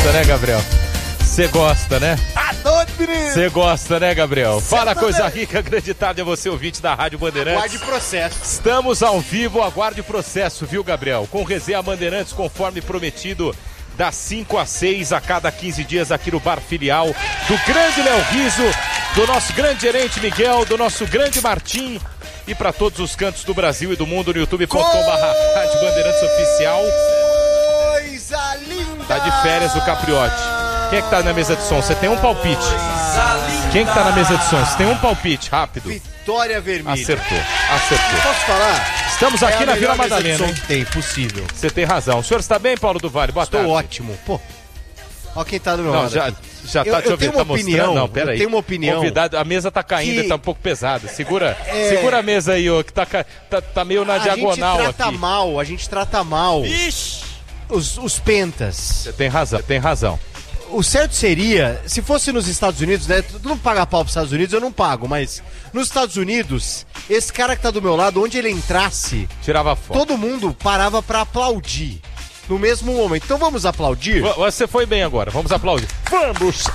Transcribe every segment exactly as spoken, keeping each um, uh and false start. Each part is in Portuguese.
gosta, né, Gabriel? Você gosta, né? Tá doido, menino? Você gosta, né, Gabriel? Cê Fala, tá coisa bem. Rica, grande tarde a você, ouvinte da Rádio Bandeirantes. Aguarde processo. Estamos ao vivo, aguarde o processo, viu, Gabriel? Com Resenha Bandeirantes, conforme prometido, das cinco às seis a cada quinze dias aqui no Bar Filial do grande Léo Riso, do nosso grande gerente Miguel, do nosso grande Martim e para todos os cantos do Brasil e do mundo no youtube ponto com barra Rádio Bandeirantes Oficial. Coisa linda! Tá de férias o Capriote. Quem é que tá na mesa de som? Você tem um palpite. Quem que tá na mesa de som? Você tem um palpite, rápido. Vitória Vermelha. Acertou, acertou. Posso falar? Estamos aqui é na Vila Madalena. Que tem, possível. Você tem razão. O senhor está bem, Paulo do Vale? Boa Estou tarde. ótimo. Pô, ó quem tá do meu Não, lado. já, já tá eu, eu tenho uma tá opinião. Não, pera eu aí. tenho uma opinião. Convidado, a mesa tá caindo, que... tá um pouco pesada. Segura, é... segura a mesa aí, ó, que tá, tá, tá meio na a diagonal aqui. A gente trata aqui. mal, a gente trata mal. Ixi. Os, os pentas. Você tem razão, tem razão. O certo seria, se fosse nos Estados Unidos, né? Tu não paga pau pros Estados Unidos, eu não pago, mas nos Estados Unidos, esse cara que tá do meu lado, onde ele entrasse, tirava foto. Todo mundo parava pra aplaudir no mesmo momento. Então vamos aplaudir? Você foi bem agora, vamos aplaudir. Vamos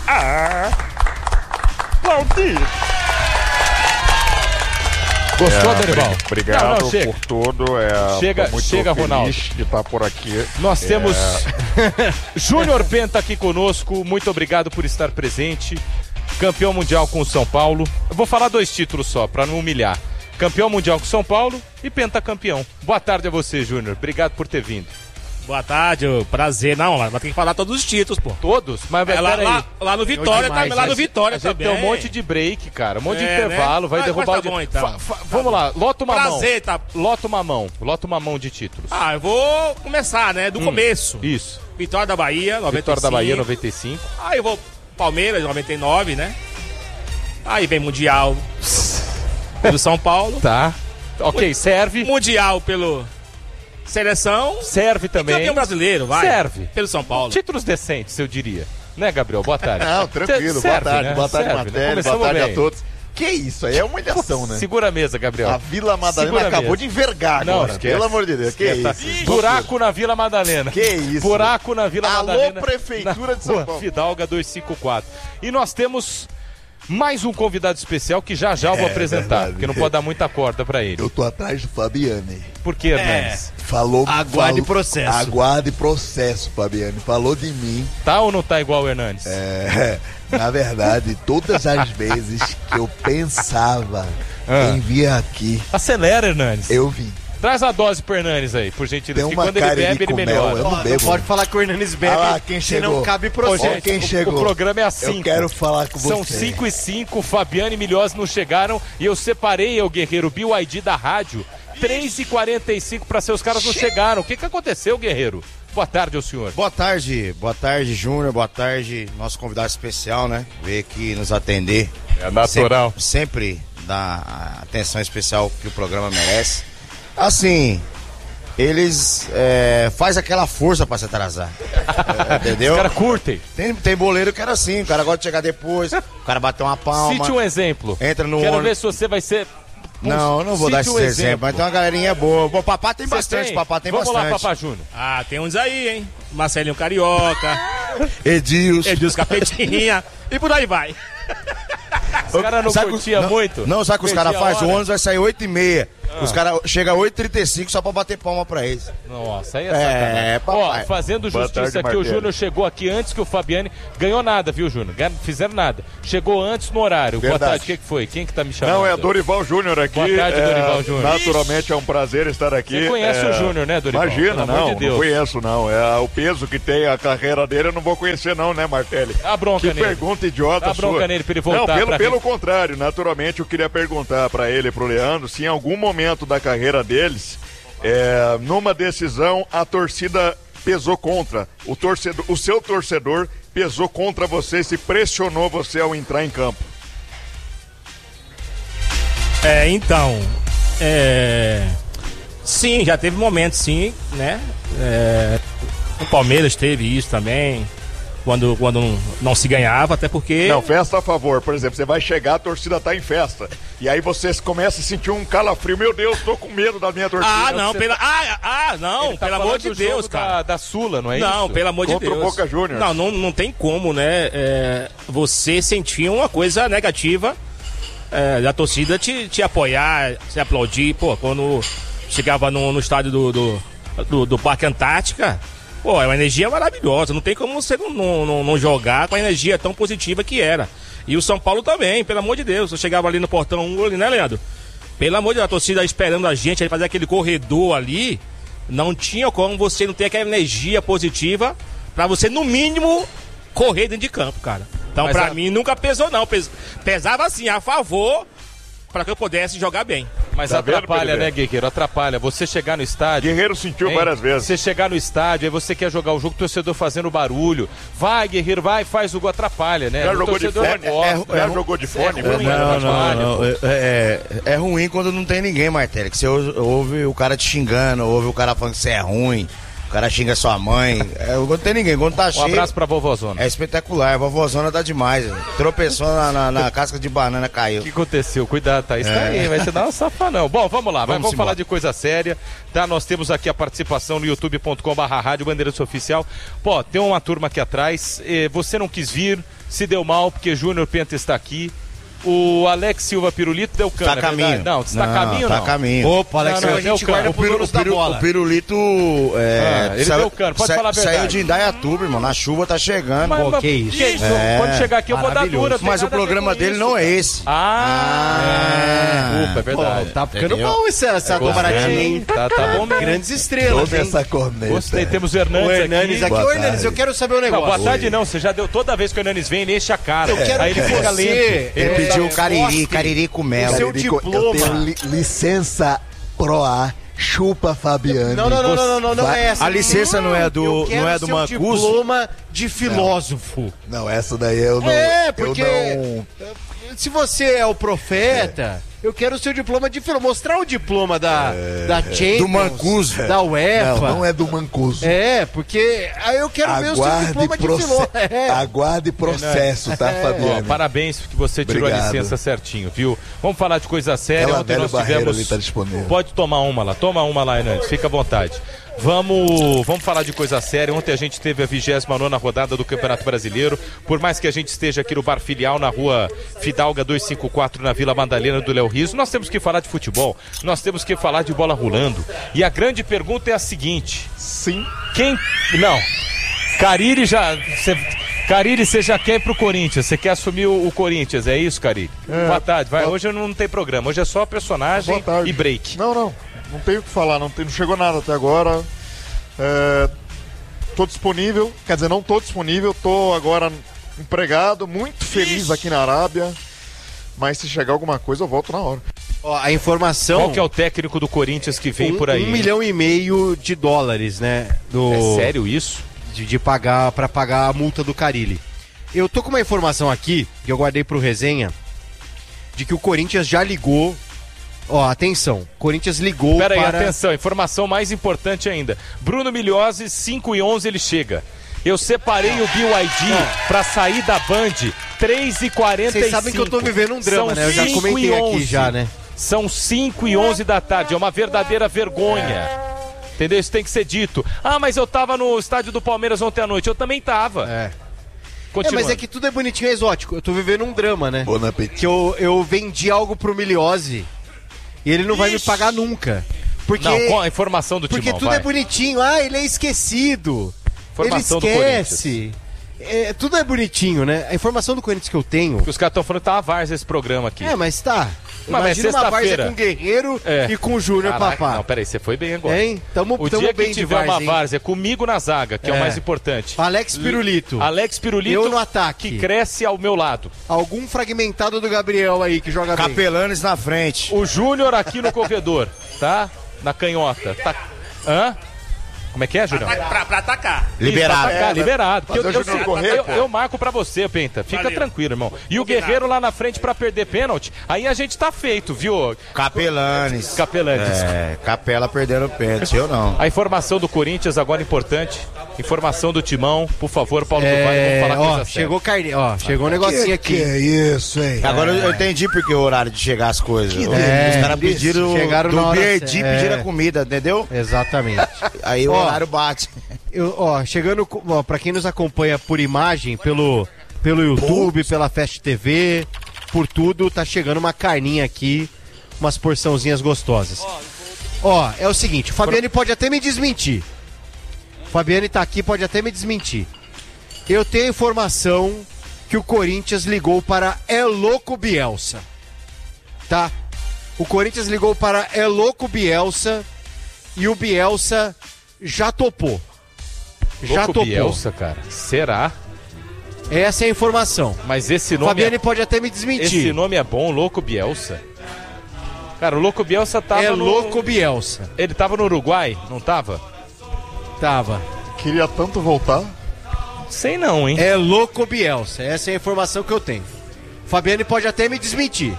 aplaudir. Gostou, é, Dorival? Obrigado não, não, por tudo. É, chega, muito chega, feliz Ronaldo. de estar por aqui. Nós é... temos Júnior Penta aqui conosco. Muito obrigado por estar presente. Campeão mundial com o São Paulo. Eu vou falar dois títulos só, para não humilhar. Campeão mundial com o São Paulo e pentacampeão. Boa tarde a você, Júnior. Obrigado por ter vindo. Boa tarde, prazer. Não, vai ter que falar todos os títulos, pô. Todos? Mas é, lá, lá, lá no Vitória, demais, tá, lá no Vitória a gente também. tem um monte de break, cara. Um monte é, de intervalo, né? vai mas, derrubar mas o... tá bom, então. fa, fa, tá vamos bom. lá, lota uma prazer, mão. Tá... Lota uma mão. Lota uma mão de títulos. Ah, eu vou começar, né? Do hum, começo. Isso. Vitória da Bahia, noventa e cinco. Vitória da Bahia, noventa e cinco. Aí eu vou Palmeiras, noventa e nove, né? Aí vem Mundial pelo São Paulo. Tá. Ok, serve. Mundial pelo... Seleção. Serve também. E campeão brasileiro, vai. Serve. Pelo São Paulo. Títulos decentes, eu diria. Né, Gabriel? Boa tarde. Não, tranquilo. Serve, boa tarde. Né? Boa tarde, Serve, Matéria. né? Boa tarde bem. a todos. Que isso aí? É humilhação, né? Segura a mesa, Gabriel. A Vila Madalena Segura acabou mesa. de envergar Não, agora. esquece. Pelo amor de Deus. Que esquece. isso? Buraco na Vila Madalena. Que isso? Buraco na Vila Alô, Madalena. Alô, Prefeitura de São Paulo. Fidalga duzentos e cinquenta e quatro. E nós temos mais um convidado especial que já já eu vou é, apresentar, verdade. Porque não pode dar muita corda pra ele. Eu tô atrás do Fabiane. Por que, Hernandes? É. Falou, aguarde falou, processo. Aguarde processo, Fabiane. Falou de mim. Tá ou não tá igual o Hernandes? É, na verdade, todas as vezes que eu pensava ah. em vir aqui... Acelera, Hernandes. Eu vim. Traz a dose pro Hernandes aí, por gentileza. Tem que uma quando ele bebe, ele melhora. Eu não bebo. Pode falar que o Hernandes bebe, ah lá, quem chegou. Não cabe processo. Ô, gente, quem o, chegou. O programa é assim. Eu quero falar com você. São cinco e cinco, Fabiane e Milhose não chegaram e eu separei, o Guerreiro, B Y D da rádio, três e quarenta e cinco para seus caras não chegaram. O que que aconteceu, Guerreiro? Boa tarde ao senhor. Boa tarde, boa tarde, Júnior, boa tarde, nosso convidado especial, né? Veio aqui nos atender. É natural. Sempre, sempre dá a atenção especial que o programa merece. Assim... Eles é, faz aquela força pra se atrasar. É, entendeu? Os caras curtem. Tem, tem boleiro que era assim, o cara gosta de chegar depois, o cara bater uma palma. Cite um exemplo. Entra no Quero ônibus. ver se você vai ser... Não, não vou dar esse um exemplo. exemplo, mas tem uma galerinha boa. O Papá tem Cê bastante, tem? Papá tem Vamos bastante. Vamos lá, Papá Júnior. Ah, tem uns aí, hein? Marcelinho Carioca. Edilson. Edilson Capetinha. E por aí vai. Os caras não sabe curtiam não, muito? Não, sabe o que os caras fazem? O ônibus vai sair oito e meia. Ah. Os caras chegam às oito e trinta e cinco só pra bater palma pra eles. Nossa, aí é, é sacanagem. Ó, fazendo Boa justiça tarde, aqui, Martelo. o Júnior chegou aqui antes que o Fabiane. Ganhou nada, viu, Júnior? Fizeram nada. Chegou antes no horário. Verdade. Boa tarde, o que, que foi? Quem que tá me chamando? Não, é Dorival Júnior aqui. Boa tarde, é, Dorival Júnior. Naturalmente é um prazer estar aqui. Você conhece é... o Júnior, né, Dorival? Imagina, Pelo não, amor de Deus. não conheço, não. É o peso que tem a carreira dele, eu não vou conhecer, não, né, Martelli? Dá bronca que nele. pergunta idiota Dá bronca sua. nele pra ele voltar. Não, pelo, pra pelo gente. contrário, naturalmente eu queria perguntar pra ele e pro Leandro se em algum momento da carreira deles, é, numa decisão, a torcida pesou contra. O, torcedor, o seu torcedor pesou contra você, se pressionou você ao entrar em campo. É, então, é... sim, já teve momentos, sim, né? É... O Palmeiras teve isso também. quando, quando não, não se ganhava, até porque... Não, festa a favor, por exemplo, você vai chegar, a torcida tá em festa, e aí você começa a sentir um calafrio, meu Deus, tô com medo da minha torcida. Ah, não, Você pela... tá... ah, ah, não, Tá pelo amor de do Deus, jogo cara. Da, da Sula, não é não, isso? pelo amor Contra de o Deus. Boca Juniors. Não, não, não tem como, né, é, você sentir uma coisa negativa é, da torcida te, te apoiar, te aplaudir, pô, quando chegava no, no estádio do, do, do, do Parque Antártica, pô, é uma energia maravilhosa, não tem como você não, não, não jogar com a energia tão positiva que era. E o São Paulo também, pelo amor de Deus, eu chegava ali no portão um, ali, né, Leandro? Pelo amor de Deus, a torcida esperando a gente aí fazer aquele corredor ali, não tinha como você não ter aquela energia positiva pra você, no mínimo, correr dentro de campo, cara. Então, Mas pra a... mim, nunca pesou, não. Pes... Pesava, assim, a favor, pra que eu pudesse jogar bem. Mas Tá vendo, atrapalha, Pedro? né, Guerreiro? Atrapalha. Você chegar no estádio... Guerreiro sentiu hein? várias vezes. Você chegar no estádio, aí você quer jogar o jogo, o torcedor fazendo barulho. Vai, Guerreiro, vai, faz o gol, atrapalha, né? Já O jogou de torcedor fone? não gosta. É, já jogou de fone? É ruim, Mas não, atrapalha. não, é, é, é ruim quando não tem ninguém, Martelli. Que você ouve, ouve o cara te xingando, ouve o cara falando que você é ruim, o cara xinga sua mãe. É, quando não tem ninguém, quando tá Um cheio. abraço pra vovózona. É espetacular, a vovózona tá demais. Tropeçou na, na, na casca de banana, caiu. O que aconteceu? Cuidado, Thaís. Tá aí, vai te dar uma safa não. Bom, vamos lá, vamos, vamos falar de coisa séria, tá? Nós temos aqui a participação no youtube ponto com barra rádio Bandeirantes Oficial. Pô, tem uma turma aqui atrás, eh, você não quis vir, se deu mal, porque Júnior Penta está aqui. O Alex Silva Pirulito deu cano, Tá é caminho. verdade? Não, está Não, caminho tá não. caminho. Opa, Alex, Não, não, a gente deu guarda cano. pro dono da bola. O Pirulito. É, Ah, ele deu cano, pode falar a verdade. Saiu de Indaiatuba, irmão. Na chuva tá chegando. Mas, Pô, mas que isso? que isso? É. Quando chegar aqui eu vou dar dura. não tem Mas o nada a ver programa com dele isso, não é cara. esse. Ah, Ah, desculpa, é verdade. Pô, tá ficando Entendeu? bom essa, essa dobradinha, hein? Tá, tá bom mesmo. Grandes estrelas, Toda hein? essa corneta. Gostei, temos o Hernandes, O Hernanes aqui. aqui. Ô, Boa Hernanes, tarde. eu quero saber um Não, negócio. boa tarde não, você já deu toda vez que o Hernanes vem, ele enche a cara. Eu quero Aí ele que fica você- lento. Ele É, pediu é, cariri, mostre cariri com mel. o seu Federico, diploma. Eu tenho li- licença Pro A, chupa Fabiane. Não, não, não, não, não, não, não Vai- é essa. A licença não é do, Eu quero não é do seu Mancuso? diploma de filósofo. Não, essa daí eu não. É, porque Eu não... se você é o profeta, eu quero o seu diploma de filósofo. Mostrar o diploma da, da Champions, Do Mancuso. da UEFA. Não, não é do Mancuso. É, porque aí eu quero ver o seu Aguarde, diploma de proce... filósofo. É. Aguarde processo, tá, Ó, Fabiane? parabéns que você tirou a Obrigado. licença certinho, viu? Vamos falar de coisa séria. Aquela Ontem velha nós barreira tivemos. ali tá disponível. Pode tomar uma lá, toma uma lá, Hernandes, fica à vontade. Vamos, vamos falar de coisa séria. Ontem a gente teve a vigésima nona rodada do Campeonato Brasileiro. Por mais que a gente esteja aqui no Bar Filial, na rua Fidalga duzentos e cinquenta e quatro, na Vila Madalena do Léo Riso, nós temos que falar de futebol, nós temos que falar de bola rolando. E a grande pergunta é a seguinte: Sim. quem. Não. Cariri já. Cê... Cariri, você já quer ir pro Corinthians, você quer assumir o, o Corinthians, é isso, Cariri? É. Boa tarde, vai. Hoje não tem programa, hoje é só personagem Boa tarde. e break. Não, não. Não tenho o que falar, não, tem, não chegou nada até agora. É, tô disponível, quer dizer, não tô disponível, tô agora empregado, muito feliz aqui na Arábia. Mas se chegar alguma coisa, eu volto na hora. Ó, a informação. Qual que é o técnico do Corinthians que vem um, por aí? Um milhão e meio de dólares, né? Do, É sério isso? De, de pagar, pra pagar a multa do Carille. Eu tô com uma informação aqui, que eu guardei pro resenha, de que o Corinthians já ligou. Ó, atenção, Corinthians ligou Pera aí, para... atenção, informação mais importante ainda. Bruno Milhozzi, cinco e onze ele chega. Eu separei o B Y D pra sair da Band, três e quarenta e cinco. Vocês sabem que eu tô vivendo um drama, São né? Eu já cinco comentei e aqui onze. já, né? São cinco e onze da tarde, é uma verdadeira vergonha. Entendeu? Isso tem que ser dito. Ah, mas eu tava no estádio do Palmeiras ontem à noite. Eu também tava. É. É, Continuando. mas é que tudo é bonitinho e exótico. Eu tô vivendo um drama, né? Bon appetit. Que eu, eu vendi algo pro Milhozzi e ele não vai me pagar nunca. Porque, Não, qual a informação do porque Timão, tudo vai. é bonitinho. Ah, ele é esquecido. Informação do ele esquece. É, tudo é bonitinho, né? A informação do Corinthians que eu tenho... Os caras estão falando que tá uma várzea esse programa aqui. É, mas tá. Mas é Imagina uma várzea sexta-feira. com Guerreiro É. e com Júnior Caraca, Papá. Não, peraí, você foi bem agora. Hein? Tamo, O tamo dia bem que de tiver várzea, uma hein? várzea comigo na zaga, que é, o É. mais importante. Alex Pirulito. Alex Pirulito. Eu no ataque. Que cresce ao meu lado. Algum fragmentado do Gabriel aí que joga bem. Capelanes na frente. O Júnior aqui no corredor, tá? Na canhota. Tá... Hã? Como é que é, Julião? Pra, pra, pra atacar. Liberado. Isso, pra atacar, É, liberado. fazer Porque eu, o Júnior eu, correr, eu, pô. eu marco pra você, Penta. Fica Valeu. tranquilo, irmão. E o Combinado. Guerreiro lá na frente pra perder pênalti, aí a gente tá feito, viu? Capelanes. Capelanes. É, Capela perdendo o pênalti, eu não. A informação do Corinthians agora importante. Informação do Timão. Por favor, Paulo do Vale, vamos É, falar ó, coisa chegou carne, ó, chegou um negocinho Que, aqui. que é isso, hein? Agora eu eu entendi porque o horário de chegar as coisas. Os delícia. caras pediram Chegaram do na hora B R D, certa. pediram É. a comida, entendeu? Exatamente. Aí o Ó. horário bate. Eu, ó, chegando, com- ó, pra quem nos acompanha por imagem, pelo, pelo YouTube, pela Fast T V, por tudo, tá chegando uma carninha aqui, umas porçãozinhas gostosas. Ó, é o seguinte, o Fabiane pode até me desmentir. O Fabiane tá aqui, pode até me desmentir. Eu tenho informação que o Corinthians ligou para É Louco Bielsa. Tá? O Corinthians ligou para É Louco Bielsa e o Bielsa já topou. Já Louco topou. Bielsa, cara. Será? Essa é a informação. Mas esse nome, Fabiane é... pode até me desmentir. esse nome é bom, Louco Bielsa. Cara, o Louco Bielsa tava é no... Louco Bielsa. Ele tava no Uruguai, não tava? Tava. Queria tanto voltar. Sei não, hein? É Louco Bielsa. Essa é a informação que eu tenho. Fabiane pode até me desmentir.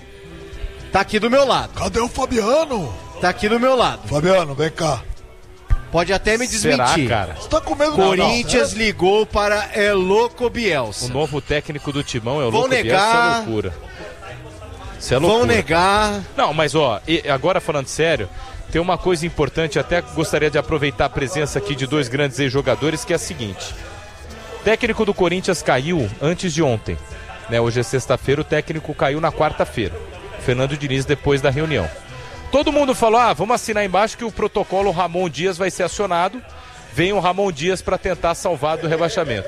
Tá aqui do meu lado. Cadê o Fabiano? Tá aqui do meu lado. Fabiano, vem cá. Pode até me Será, desmentir. cara? Você tá com medo Corinthians não, ligou para É Louco O Bielsa. novo técnico do Timão é o Vão Louco Bielsa, isso negar. é loucura. Isso é loucura. Vão negar. Não, mas ó, e agora falando sério, tem uma coisa importante, até gostaria de aproveitar a presença aqui de dois grandes ex-jogadores, que é a seguinte. O técnico do Corinthians caiu antes de ontem. Né? Hoje é sexta-feira, o técnico caiu na quarta-feira. Fernando Diniz, depois da reunião. Todo mundo falou, ah, vamos assinar embaixo que o protocolo Ramon Dias vai ser acionado. Vem o Ramon Dias para tentar salvar do rebaixamento.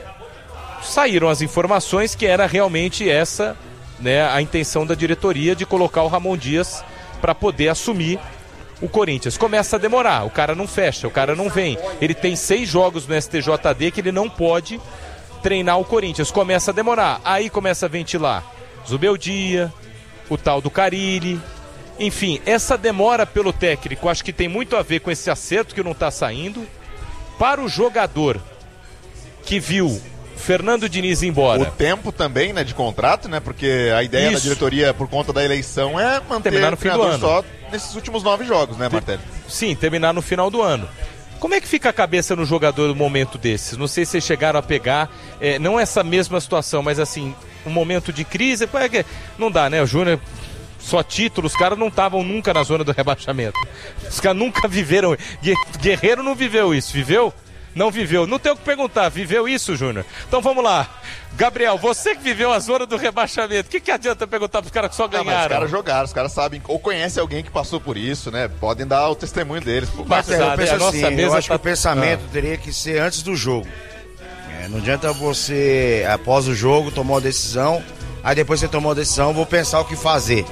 Saíram as informações que era realmente essa, né, a intenção da diretoria de colocar o Ramon Dias para poder assumir o Corinthians. Começa a demorar, o cara não fecha, o cara não vem. Ele tem seis jogos no S T J D que ele não pode treinar o Corinthians. Começa a demorar, aí começa a ventilar Zubeldia, o tal do Carille. Enfim, essa demora pelo técnico acho que tem muito a ver com esse acerto que não está saindo. Para o jogador que viu Fernando Diniz ir embora. O tempo também, né, de contrato, né? Porque a ideia Isso. da diretoria, por conta da eleição, é manter Terminar no o fim do treinador ano. só nesses últimos nove jogos, né, Martelli? Sim, terminar no final do ano. Como é que fica a cabeça no jogador no momento desses? Não sei se vocês chegaram a pegar, é, não essa mesma situação, mas assim, um momento de crise, é que não dá, né? O Júnior, só título, os caras não estavam nunca na zona do rebaixamento. Os caras nunca viveram. Guerreiro não viveu isso, viveu? Não viveu. Não tem o que perguntar, viveu isso, Júnior? Então vamos lá. Gabriel, você que viveu a zona do rebaixamento, o que, que adianta perguntar pros caras que só Ah, mas os ganharam? caras jogaram, os caras sabem, ou conhecem alguém que passou por isso, né? Podem dar o testemunho deles. Pô. Mas- Marcelo, eu Sabe, penso a nossa assim, mesa eu acho tá- que o pensamento teria que ser antes do jogo. É, não adianta você, após o jogo, tomar uma decisão, aí depois você tomou a decisão, vou pensar o que fazer.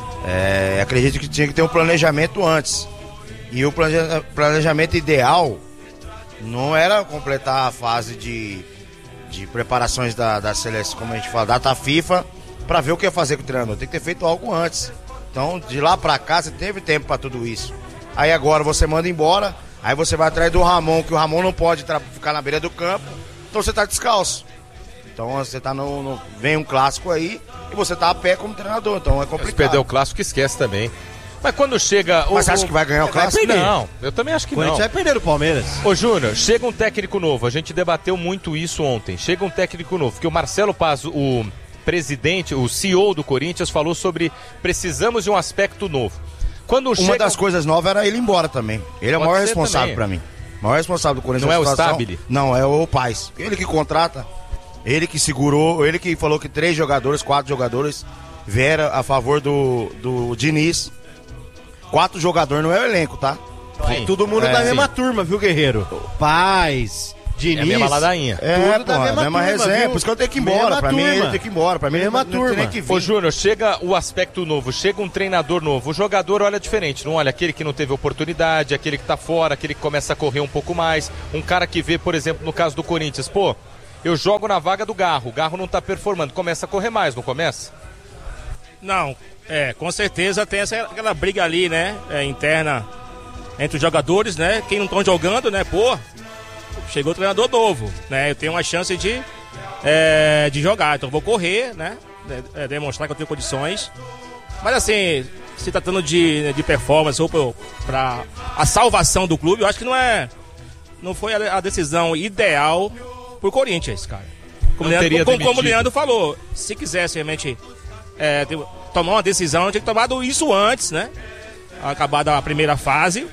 É, acredito que tinha que ter um planejamento antes. E o plane- planejamento ideal não era completar a fase de, de preparações da, da seleção, como a gente fala, data FIFA, para ver o que ia fazer com o treinador. Tem que ter feito algo antes. Então, de lá pra cá, você teve tempo para tudo isso. Aí agora você manda embora, aí você vai atrás do Ramon, que o Ramon não pode tra- ficar na beira do campo, então você tá descalço. Então você tá no, no- vem um clássico aí e você tá a pé como treinador, então é Se complicado. perder o clássico, esquece também. Mas quando chega... o- Mas você acha o- que vai ganhar o clássico? Não, eu também acho que O Corinthians não. vai perder o Palmeiras. Ô Júnior, chega um técnico novo, a gente debateu muito isso ontem. Chega um técnico novo, que o Marcelo Paz, o presidente, o C E O do Corinthians, falou sobre precisamos de um aspecto novo. Quando Uma chega... das coisas novas era ele ir embora também. Ele é o Pode maior ser responsável também. pra mim. O maior responsável do Corinthians. Não é o nessa situação. Stabile? Não, é o Paz. Ele que contrata, ele que segurou, ele que falou que três jogadores, quatro jogadores vieram a favor do, do Diniz. Quatro jogadores não é o elenco, tá? Sim. Todo mundo É, da sim. mesma turma, viu, Guerreiro? Paz, Diniz. É a mesma ladainha. É, Tudo da pô, mesma mesma turma, resenha. viu? Por isso que eu tenho que ir Mesma embora. Pra mim, turma. ele tem que ir embora. Pra mim, Mesma não, não tem turma. nem que vir. Ô Júnior, chega o aspecto novo, chega um treinador novo, o jogador olha diferente, não olha aquele que não teve oportunidade, aquele que tá fora, aquele que começa a correr um pouco mais, um cara que vê, por exemplo, no caso do Corinthians, pô, eu jogo na vaga do Garro, o Garro não tá performando, começa a correr mais, não começa? Não, é, com certeza tem essa, aquela briga ali, né, é, interna entre os jogadores, né? Quem não estão jogando, né? Pô, chegou o treinador novo, né? Eu tenho uma chance de, é, de jogar, então vou correr, né? É, demonstrar que eu tenho condições. Mas assim, se tratando de, de performance ou para a salvação do clube, eu acho que não é, não foi a, a decisão ideal pro Corinthians, cara. Como, Leandro, como, como o Leandro falou, se quisesse realmente é, ter, tomar uma decisão, tinha que tomar isso antes, né? Acabada a primeira fase,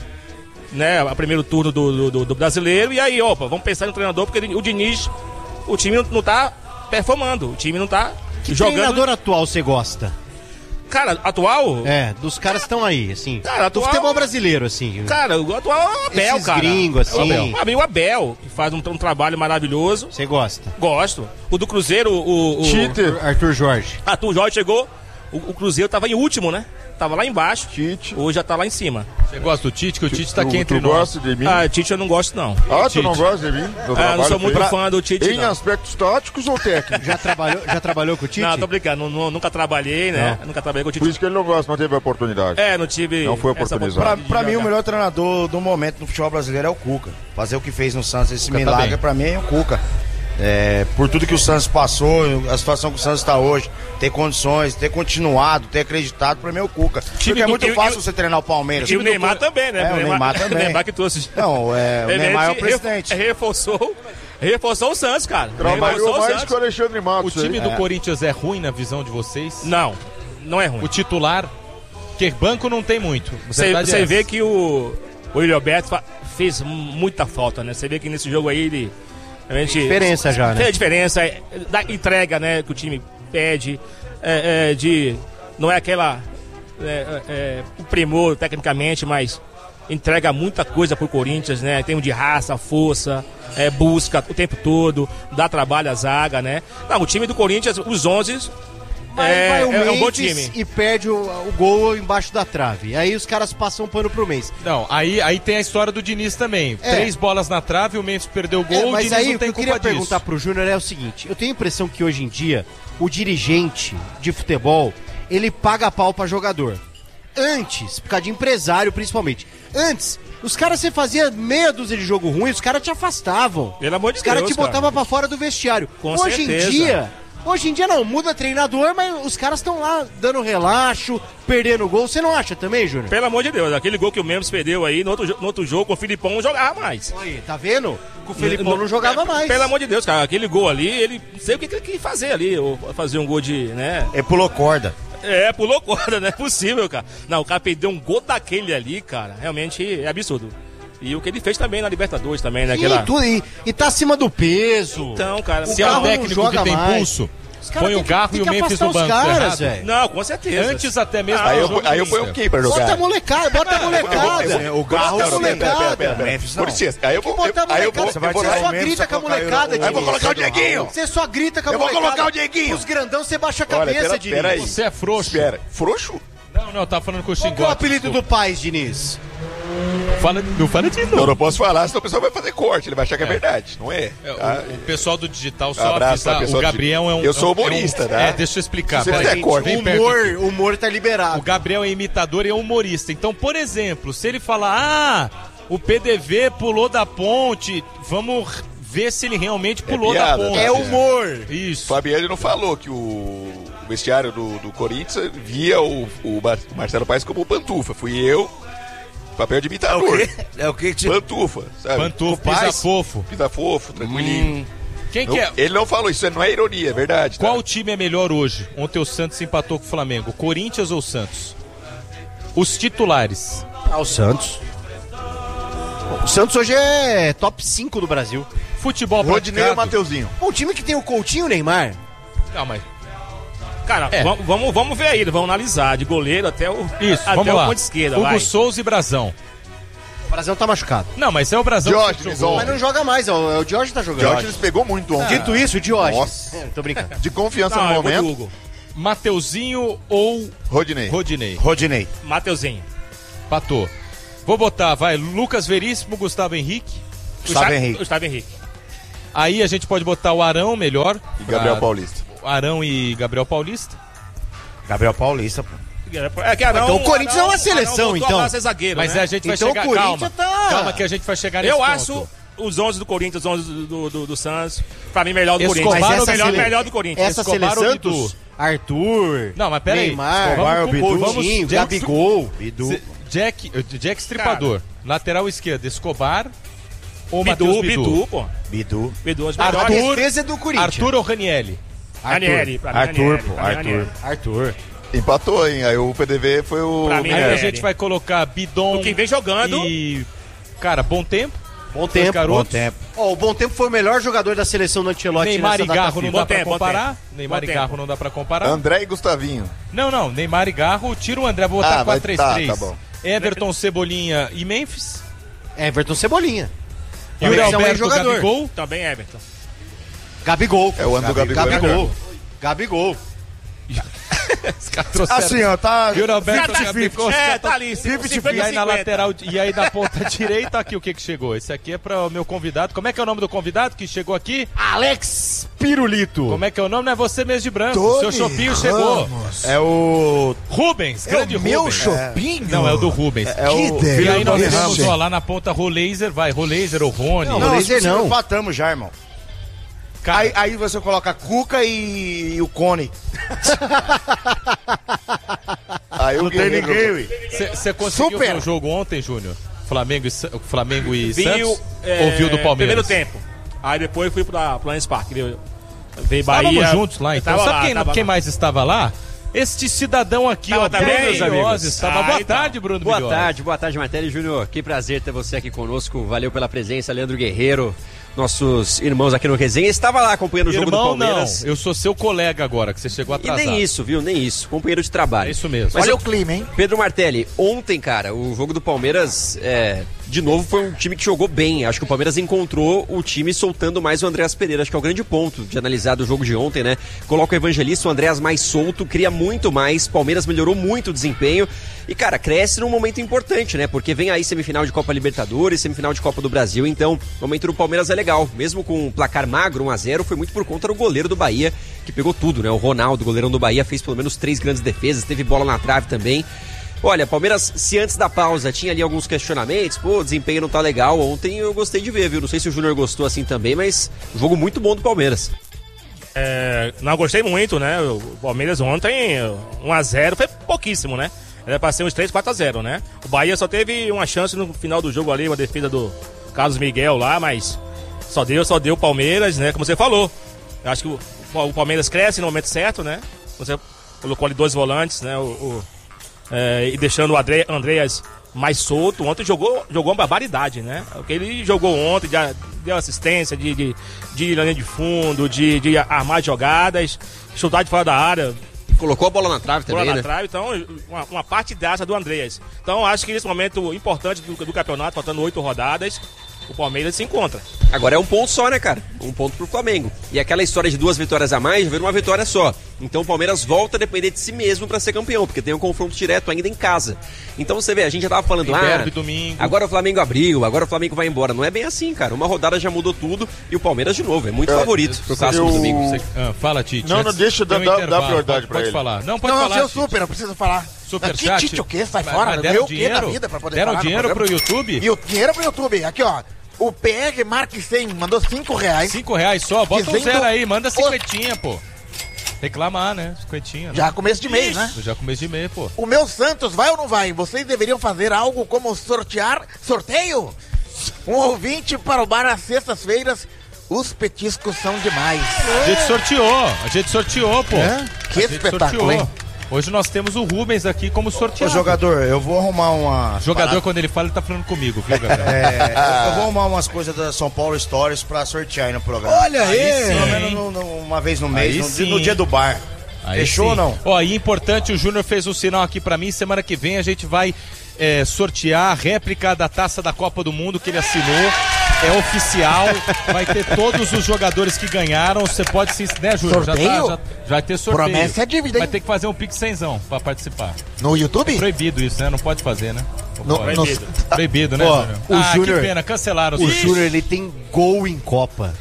né? O primeiro turno do, do, do brasileiro. E aí, opa, vamos pensar no treinador, porque o Diniz, o time não tá performando, o time não tá que jogando. Que treinador atual você gosta? Cara, atual? É, dos caras que estão aí, assim. Cara, atual... Do futebol brasileiro, assim. Cara, o atual é o Abel, Esses cara. gringos, assim. O Abel, o Abel, que faz um, um trabalho maravilhoso. Você gosta? Gosto. O do Cruzeiro, o... o Tite. Arthur Jorge. Arthur Jorge chegou, o, o Cruzeiro tava em último, né? Tava lá embaixo. Tite. Hoje já tá lá em cima. Você gosta do Tite? Que o Tite tá Tu- aqui tu entre nós. gosta de mim? Ah, Tite eu não gosto, não. Ah, tu Tite. não gosta de mim? Do Ah, eu não trabalho sou muito feito? fã do Tite, Em não. aspectos táticos ou técnicos? Já trabalhou, já trabalhou com o Tite? Não, tô brincando. Não- não- nunca trabalhei, né? Nunca trabalhei com o Tite. Por isso que ele não gosta, não teve a oportunidade. É, não tive... Não foi essa oportunizado. Pra, oportunidade de pra mim, o jogar. melhor treinador do momento no futebol brasileiro é o Cuca. Fazer o que fez no Santos, esse Cuca tá milagre, bem. pra mim é o Cuca. É, por tudo que o Santos passou, a situação que o Santos está hoje, ter condições, ter continuado, ter acreditado, pra mim é o Cuca. Porque do- é muito e- fácil e- você treinar o Palmeiras. E o Neymar também, né? É, o Neymar também. O Neymar que trouxe... Não, é, o Ele Neymar é o re- presidente. Reforçou, reforçou o Santos, cara. Trabalhou Reforçou o mais Santos. que o Alexandre O Matos. time aí. do Corinthians é ruim na visão de vocês? Não, não é ruim. O titular? Porque banco não tem muito. Você Verdade é vê essa. que o, o William Alberto fa- fez muita falta, né? Você vê que nesse jogo aí ele... Realmente, Diferença já, né? Tem a diferença, é, da entrega, né, que o time pede, é, é, de... Não é aquela... É, é, é, o primor, tecnicamente, mas entrega muita coisa pro Corinthians, né? Tem um de raça, força, é, busca o tempo todo, dá trabalho à zaga, né? Não, o time do Corinthians, os onze... Aí É, vai o é, é um bom Memphis time. e perde o, o gol embaixo da trave. Aí os caras passam um pano pro mês. Não, aí, aí tem a história do Diniz também. É. Três bolas na trave, o Memphis perdeu o gol, É, o mas Diniz aí não o que tem eu culpa queria disso. perguntar pro Júnior é o seguinte: eu tenho a impressão que hoje em dia o dirigente de futebol ele paga pau pra jogador. Antes, por causa de empresário principalmente. Antes, os caras você fazia meia dúzia de jogo ruim, os caras te afastavam. Pelo amor de Os caras Deus, te botavam pra fora do vestiário. Com hoje certeza. em dia, hoje em dia não, muda treinador, mas os caras estão lá dando relaxo, perdendo gol. Você não acha também, Júnior? Pelo amor de Deus, aquele gol que o Memphis perdeu aí, no outro, jo- no outro jogo, com o Filipão não jogava mais. Aí, tá vendo? Que o Felipão não jogava mais. Pelo amor de Deus, cara, aquele gol ali, ele não sei o que que ele quis fazer ali, ou fazer um gol de, né? Ele pulou corda. É, pulou corda, não é possível, cara. Não, o cara perdeu um gol daquele ali, cara, realmente é absurdo. E o que ele fez também na Libertadores também, né? Aquela... E, tudo, e, e tá acima do peso. Então, cara, Se é um carro não técnico joga que tem mais. pulso, Os caras põe têm o que- Garro tem e o que Memphis afastar no os banco. caras, errado. velho. Não, com certeza. Antes até mesmo Ah, do Aí eu, jogo aí eu do ponho Inter. quem pra Bota a jogar? molecada, bota a molecada. O Garro Bota a é o molecada. Memphis Com não. licença, aí eu Que vou, botar a aí eu vou, molecada. eu vou Você lá. só o Memphis grita com a vai colocar molecada, o- Aí eu vou Diniz. colocar o Dieguinho. Você só grita com a Eu vou molecada. colocar o Dieguinho. Os grandão você baixa a Olha, cabeça, pera, Diniz. pera aí. Você é frouxo. Espera, frouxo? Não, não, tá falando com o Qual que é o Xingote. apelido do pai, Diniz? Fala, não fala de Eu novo. não posso falar, senão o pessoal vai fazer corte, ele vai achar que é, verdade, não é? É, Tá? o, o pessoal do digital só Abraço pra avisar, pessoa o do Gabriel é um... Eu sou é um- humorista, é um, tá? É, deixa eu explicar. Se você peraí. fizer corte. Vem perto Humor, aqui. humor tá O liberado. Gabriel é imitador e é humorista. Então, por exemplo, se ele falar, ah, o P D V pulou da ponte, vamos ver se ele realmente pulou piada, da ponte. tá? É humor. O Isso. Fabiano não falou que o vestiário do, do Corinthians via o, o Mar- o Marcelo Paes como pantufa. Fui eu, papel de imitador. É o que que te... Pantufa, sabe? Pantufa, O Paes, pisa fofo. Pisa fofo, tranquilinho. Quem Não, que é? Ele não falou, isso não é ironia, é verdade. tá? Qual time é melhor hoje? Ontem o Santos empatou com o Flamengo. Corinthians ou o Santos? Os titulares. Ah, o Santos. O Santos hoje é top cinco do Brasil. Futebol Rodinei ou praticado. Mateuzinho? Um time que tem o Coutinho e o Neymar. Não, mas... Cara, É. vamos, vamos, vamos ver aí, vamos analisar, de goleiro até o, Isso, até vamos o lá. ponto esquerda, Hugo vai. Souza e Brasão. O Brasil tá machucado. Não, mas é o Brasão que Diógenes, jogou. Mas não joga mais, é o, é o Diógenes que tá jogando. Diógenes pegou muito ontem. Dito isso, o Diógenes. Nossa. É, tô brincando. De confiança Não, no eu vou de momento, Hugo. Mateuzinho ou Rodinei. Rodinei? Rodinei. Mateuzinho. Patou. Vou botar, vai, Lucas Veríssimo, Gustavo Henrique. Gustavo Gustavo Henrique. Gustavo Henrique. Aí a gente pode botar o Arão melhor. E Gabriel pra- Paulista. Arão e Gabriel Paulista. Gabriel Paulista, pô. É que Arão, Então o Corinthians Arão, é uma seleção, Arão então. A ser zagueiro, Mas né? a gente vai Então chegar, o Corinthians calma, tá- calma que a gente vai chegar nesse Eu ponto. acho os onze do Corinthians, os onze do, do, do, do Santos, pra mim, melhor do Escobar Corinthians. ou Mas essa melhor, sele- melhor do Corinthians. Essa Escobar ou seleção, Bidu? Arthur, Não, mas peraí. Neymar, Vamos com- Bidu, vamos- Coutinho, Jack- Gabigol, Bidu. Se- Jack, Jack Estripador, lateral esquerdo, Escobar ou Bidu, Matheus Bidu, Bidu? pô. Bidu. Bidu, os A melhores. defesa é do Corinthians. Arthur ou Ranielli? Ranieri, pra mim, Arthur, Ranieri, pô, pra mim, Arthur. Ranieri. Arthur. Empatou, hein? Aí o P D V foi o. Pra mim, Aí a Ranieri. gente vai colocar Bidon O que vem jogando. e... Cara, bom tempo. Bom tempo. garotos. Bom tempo. Ó, o Bom Tempo foi o melhor jogador da seleção do Ancelotti Neymar nessa e data Garro não FIFA. dá Bom pra tempo, bom comparar. tempo. Neymar Bom e tempo. Garro não dá pra comparar. André e Gustavinho. Não, não. Neymar e Garro, tira o André, vou botar Ah, vai- quatro três tá, três. tá bom. Everton, Cebolinha e Memphis. Everton Cebolinha. Yuri Esse é um Alberto, jogador. Gabigol. Também Everton. Gabigol. É o ano do Gabigol. Gabigol. Gabigol. Os caras trouxeram. Assim, ó, tá. Yuri Alberto, fifty Gabigol. os É, caras tá ali. tão- cinquenta, E aí na cinquenta. lateral, e aí na ponta direita, aqui o que que chegou? Esse aqui é para o meu convidado. Como é que é o nome do convidado que chegou aqui? Alex Pirulito. Como é que é o nome? Não é você mesmo de branco. Tony Seu Chopinho chegou. Ramos. É o. Rubens, É grande o meu Rubens. chopinho? Não, é o do Rubens. É o. Que E delícia. aí nós Ramos. temos, ó, lá na ponta, Rolaser, vai, Rolaser ou Rony. Não, Não, laser se não. empatamos já, irmão. Cara, Aí, aí você coloca Cuca e, e o Cone. Aí o Não tem Guerreiro ninguém, jogou. ui. você conseguiu Super. ver o jogo ontem, Júnior? Flamengo e, Sa- Flamengo e Vi Santos? o, é, Ou viu do Palmeiras? Primeiro tempo. Aí depois fui pra Planes Park. Veio, veio Estávamos Bahia. juntos lá, então. Tava Sabe lá, quem, tava quem lá. mais estava lá? Este cidadão aqui, Tava ó, também, Bruno meus amigos? Bilhose, estava. Ah, Boa então. tarde, Bruno Boa Bilhose. tarde, boa tarde, Martelli Júnior. Que prazer ter você aqui conosco. Valeu pela presença, Leandro Guerreiro, nossos irmãos aqui no Resenha. Estava lá acompanhando o jogo do Irmão, não. Palmeiras. Eu sou seu colega agora, que você chegou E atrasado. nem isso, viu? Nem isso. Companheiro de trabalho. É isso mesmo. Mas Olha eu- o clima, hein? Pedro Martelli, ontem, cara, o jogo do Palmeiras, é, de novo, foi um time que jogou bem. Acho que o Palmeiras encontrou o time soltando mais o Andréas Pereira. Acho que é o grande ponto de analisar do jogo de ontem, né? Coloca o Evangelista, o Andréas mais solto, cria muito mais. Palmeiras melhorou muito o desempenho. E, cara, cresce num momento importante, né? Porque vem aí semifinal de Copa Libertadores, semifinal de Copa do Brasil. Então, o momento do Palmeiras é legal. Mesmo com um placar magro, um a zero, foi muito por conta do goleiro do Bahia, que pegou tudo, né? O Ronaldo, goleirão do Bahia, fez pelo menos três grandes defesas, teve bola na trave também. Olha, Palmeiras, se antes da pausa tinha ali alguns questionamentos, pô, o desempenho não tá legal, ontem eu gostei de ver, viu? Não sei se o Júnior gostou assim também, mas jogo muito bom do Palmeiras. É, não gostei muito, né? O Palmeiras ontem, um a zero, foi pouquíssimo, né? Era pra ser uns três, quatro a zero, né? O Bahia só teve uma chance no final do jogo ali, uma defesa do Carlos Miguel lá, mas só deu, só deu o Palmeiras, né? Como você falou. Eu acho que o, o Palmeiras cresce no momento certo, né? Você colocou ali dois volantes, né? O, o, é, e deixando o André, Andreas mais solto. Ontem jogou, jogou uma barbaridade, né? O que ele jogou ontem, de, deu assistência, de, de, de ir na linha de fundo, de, de armar jogadas, chutar de fora da área. Colocou a bola na trave Bola também, na né? trave, então, uma, uma parte dessa do Andreas. Então, acho que nesse momento importante do, do campeonato, faltando oito rodadas, o Palmeiras se encontra. Agora é um ponto só, né, cara? Um ponto pro Flamengo. E aquela história de duas vitórias a mais, já virou uma vitória só. Então o Palmeiras volta a depender de si mesmo pra ser campeão, porque tem um confronto direto ainda em casa. Então você vê, a gente já tava falando, Tem ah, derby domingo. agora o Flamengo abriu, agora o Flamengo vai embora. Não é bem assim, cara. Uma rodada já mudou tudo e o Palmeiras de novo, é muito favorito pro clássico do eu- domingo. Você- ah, fala, Tite. Não, não, antes- deixa eu tem dar- um dar- dar intervalo, prioridade pode, pra pode ele. falar. Não, pode Não, falar, seu Tite. super, eu preciso falar. Superchat? Aqui, Tite, o quê? Sai Mas- fora. mas deram Eu o quê dinheiro? da vida pra poder Deram falar no dinheiro programa? pro YouTube? E o dinheiro pro YouTube. Aqui, ó. O P R Mark cem mandou cinco reais. Cinco reais só? Bota um Dizendo- zero aí, manda Ô- cinquentinha, pô. Reclamar, né? Cinquentinha. né? Já começo de mês, né? Já começo de mês, pô. O meu Santos vai ou não vai? Vocês deveriam fazer algo como sortear, sorteio? Um ouvinte para o bar às sextas-feiras. Os petiscos são demais. A gente sorteou, a gente sorteou, pô. É? Que A gente espetáculo, sorteou. hein? Hoje nós temos o Rubens aqui como Ô, sorteado. jogador, eu vou arrumar uma. Jogador, quando ele fala, ele tá falando comigo, viu, Gabriel? É, eu, eu vou arrumar umas coisas da São Paulo Stories pra sortear aí no programa. Olha aí! Pelo sim. menos no- no- uma vez no mês, Aí no, sim. no dia do bar. Aí Fechou sim. ou não? Ó, e importante, o Júnior fez um sinal aqui pra mim. Semana que vem a gente vai é, sortear a réplica da Taça da Copa do Mundo que ele assinou. É oficial. Vai ter todos os jogadores que ganharam. Você pode se. Né, Júnior? Já, tá, Sorteio? já, já vai ter sorteio. Promessa é dívida, hein? Vai ter que fazer um pix cenzão pra participar. No YouTube? Proibido isso, né? Não pode fazer, né? Não No- pode. no- Proibido. Proibido, né, Ó, Júnior? o ah, Júnior- que pena, cancelaram. O Ixi. Júnior, ele tem gol em Copa.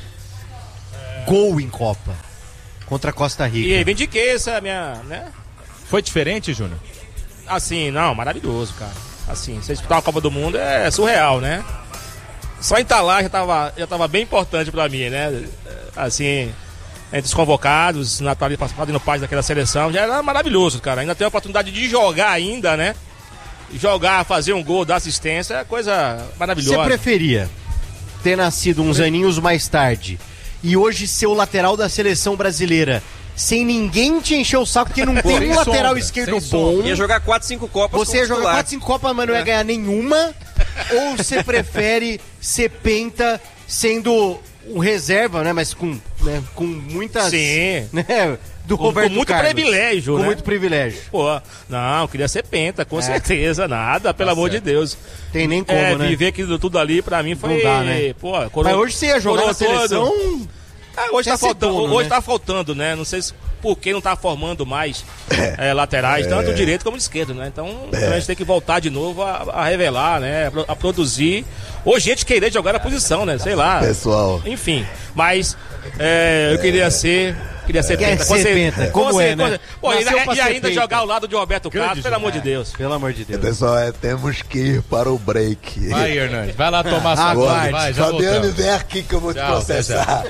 Gol em Copa. Contra a Costa E Rica. reivindiquei essa minha, né? Foi diferente, Júnior? assim, não, maravilhoso, cara. Assim, você disputar uma Copa do Mundo é surreal, né? Só em estar lá já tava, já tava bem importante pra mim, né? Assim, entre os convocados, Natália fazendo parte daquela seleção, já era maravilhoso, cara. Ainda tem a oportunidade de jogar ainda, né? Jogar, fazer um gol, dar assistência, é coisa maravilhosa. Você preferia ter nascido uns aninhos mais tarde e hoje ser o lateral da seleção brasileira sem ninguém te encher o saco, porque não tem um lateral esquerdo bom? Ia jogar quatro, cinco Copas. Você ia jogar quatro, cinco Copas, mas não ia ganhar nenhuma? Ou você prefere ser penta sendo um reserva, né? Mas com, né, com muitas... Sim. Né, do com, Roberto com muito Carlos. privilégio, Com né? muito privilégio. Pô, não, queria ser penta, com É. certeza, nada, pelo Tá amor certo. de Deus. Tem nem como, é, né? Viver aquilo tudo ali, pra mim, foi... Não dá, né? Pô, Mas hoje você ia jogar na seleção... Ah, hoje Quer tá ser faltando, dono, hoje né? tá faltando, né? Não sei se por que não tá formando mais é, laterais, tanto direito como esquerdo, né? Então a gente tem que voltar de novo a, a revelar, né? A, pro- a produzir. Ou gente querer jogar na posição, né? Sei lá. Pessoal. Enfim, mas é, eu queria ser. Queria ser Quer penta. ser penta, como é, né? Pô, e, Nasceu pra e ser ainda penta. jogar ao lado de Roberto Carlos, Grande pelo amor de jogar. Deus. Pelo amor de Deus. Pessoal, é, temos que ir para o break. Vai, Hernandes, vai lá tomar sua Aguarde. dose, vai, já Fabiano, voltamos. vem aqui que eu vou te Tchau, até já. processar.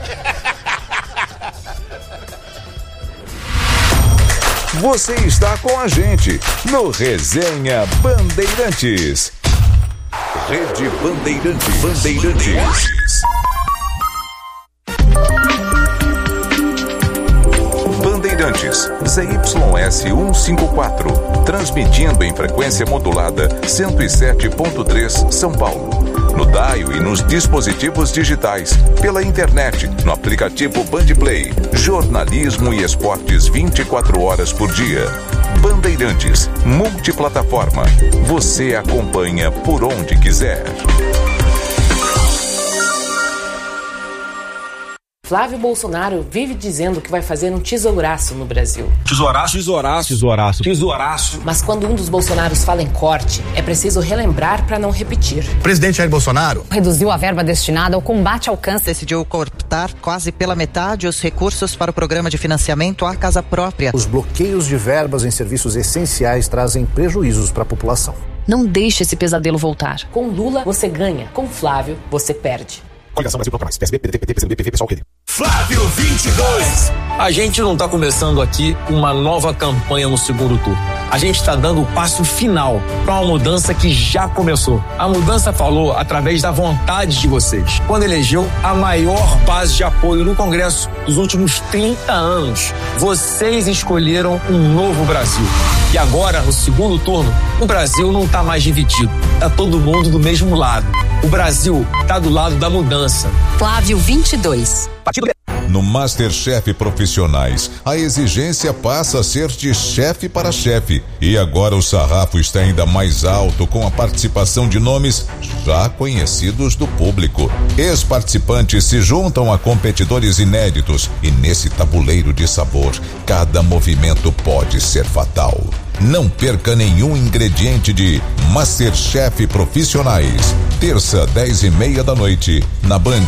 Você está com a gente no Resenha Bandeirantes. Rede Bandeirantes. Bandeirantes. Bandeirantes, Z Y S cento e cinquenta e quatro, transmitindo em frequência modulada cento e sete ponto três São Paulo. No dial e nos dispositivos digitais, pela internet, no aplicativo Bandplay, jornalismo e esportes vinte e quatro horas por dia. Bandeirantes, multiplataforma. Você acompanha por onde quiser. Flávio Bolsonaro vive dizendo que vai fazer um tesouraço no Brasil. Tesouraço, tesouraço, tesouraço, tesouraço. Mas quando um dos Bolsonaros fala em corte, é preciso relembrar para não repetir. O presidente Jair Bolsonaro reduziu a verba destinada ao combate ao câncer. Decidiu cortar quase pela metade os recursos para o programa de financiamento à casa própria. Os bloqueios de verbas em serviços essenciais trazem prejuízos para a população. Não deixe esse pesadelo voltar. Com Lula, você ganha. Com Flávio, você perde. Coligação Brasil Proclamais. P S B, P D T, P T, P C M B, P V, pessoal querido. Flávio vinte e dois. A gente não está começando aqui uma nova campanha no segundo turno. A gente está dando o passo final para uma mudança que já começou. A mudança falou através da vontade de vocês. Quando elegeu a maior base de apoio no Congresso dos últimos trinta anos. Vocês escolheram um novo Brasil. E agora, no segundo turno, o Brasil não está mais dividido. Está todo mundo do mesmo lado. O Brasil está do lado da mudança. Flávio vinte e dois. Partido No MasterChef Profissionais, a exigência passa a ser de chefe para chefe. E agora o sarrafo está ainda mais alto com a participação de nomes já conhecidos do público. Ex-participantes se juntam a competidores inéditos e nesse tabuleiro de sabor, cada movimento pode ser fatal. Não perca nenhum ingrediente de MasterChef Profissionais. Terça, dez e meia da noite, na Band.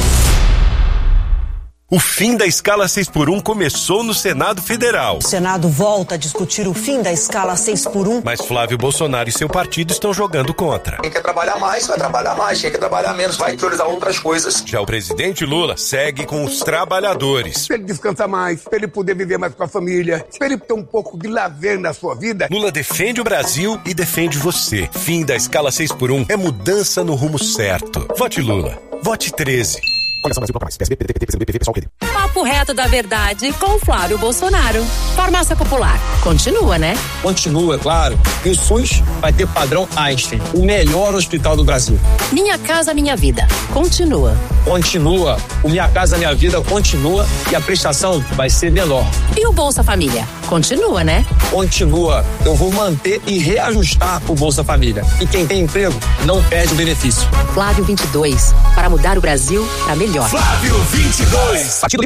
O fim da escala seis por um começou no Senado Federal. O Senado volta a discutir o fim da escala seis por um. Mas Flávio Bolsonaro e seu partido estão jogando contra. Quem quer trabalhar mais, vai trabalhar mais. Quem quer trabalhar menos, vai priorizar outras coisas. Já o presidente Lula segue com os trabalhadores. Pra ele descansar mais, pra ele poder viver mais com a família, pra ele ter um pouco de lazer na sua vida. Lula defende o Brasil e defende você. Fim da escala seis por um é mudança no rumo certo. Vote Lula. Vote treze. Coligação Brasil Proclamais. P S B, P D T, P C M B, P V, pessoal querido. Papo reto da verdade com Flávio Bolsonaro. Farmácia Popular. Continua, né? Continua, claro. E o SUS vai ter padrão Einstein, o melhor hospital do Brasil. Minha Casa Minha Vida. Continua. Continua. O Minha Casa Minha Vida continua e a prestação vai ser menor. E o Bolsa Família? Continua, né? Continua. Eu vou manter e reajustar o Bolsa Família. E quem tem emprego não perde o benefício. Flávio vinte e dois. Para mudar o Brasil para melhor. Flávio vinte e dois. Partido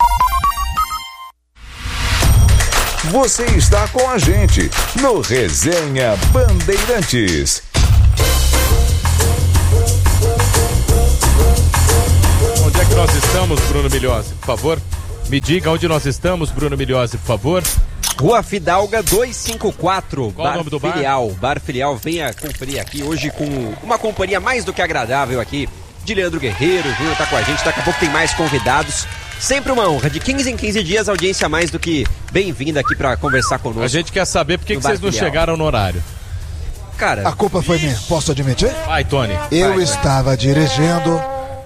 Você está com a gente no Resenha Bandeirantes. Onde é que nós estamos, Bruno Milhose, por favor? Me diga onde nós estamos, Bruno Milhose, por favor. Rua Fidalga duzentos e cinquenta e quatro, Qual Bar o nome do bar? Filial. Bar Filial, venha conferir aqui hoje com uma companhia mais do que agradável aqui de Leandro Guerreiro. O Júnior tá com a gente, daqui a pouco tem mais convidados. Sempre uma honra, de quinze em quinze dias, audiência mais do que bem-vinda aqui pra conversar conosco. A gente quer saber por que, que vocês não Filial. chegaram no horário. Cara, a culpa foi minha, posso admitir? Vai, Tony. Eu Vai, estava vai. dirigindo,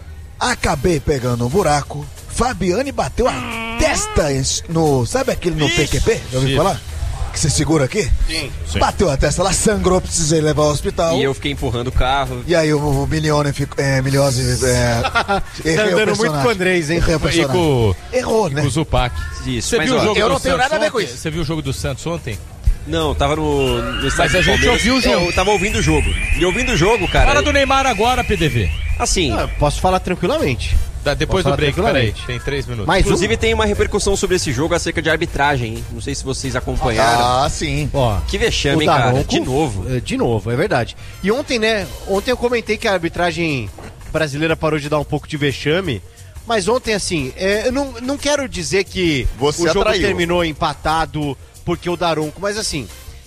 acabei pegando um buraco, Fabiane bateu a testa no, sabe aquele no P Q P? Já ouviu falar? Que você segura aqui? Sim. Bateu a testa, ela sangrou, precisei levar ao hospital. E eu fiquei empurrando o carro. E aí o, o Milione ficou, é, Miliose, é, tá andando muito com o Andrés, hein? Errei o E com, Errou, né? Com o Zupac. Isso, Você mas, viu ó, o jogo eu do não tenho Santos nada a ver com ontem? isso. Você viu o jogo do Santos ontem? Não, tava no, no estádio Mas a do gente Palmeiras. ouviu o jogo. Eu tava ouvindo o jogo. E ouvindo o jogo, cara... Fala do Neymar agora, P D V. Assim... Ah, posso falar tranquilamente. Da, depois Posso do break, falar peraí. tranquilamente. Tem três minutos. Mais Inclusive tem uma repercussão sobre esse jogo acerca de arbitragem, hein? Não sei se vocês acompanharam. Ah, sim. Ó, Que vexame, o hein, cara? Daronco, De novo. é, De novo, é verdade. E ontem, né? Ontem eu comentei que a arbitragem brasileira parou de dar um pouco de vexame. Mas ontem, assim, é, eu não, não quero dizer que Você o jogo atraiu. terminou empatado porque o Daronco, mas assim,